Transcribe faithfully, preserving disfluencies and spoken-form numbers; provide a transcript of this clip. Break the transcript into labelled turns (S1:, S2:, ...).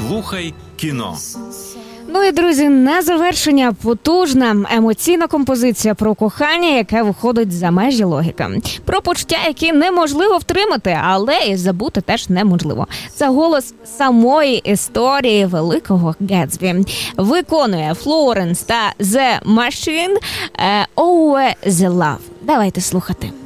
S1: Слухай кіно.
S2: Ну і, друзі, на завершення потужна емоційна композиція про кохання, яке виходить за межі логіки. Про почуття, які неможливо втримати, але і забути теж неможливо. Це голос самої історії великого Гетсбі. Виконує Флоренс та The Machine, «Always the Love». Давайте слухати.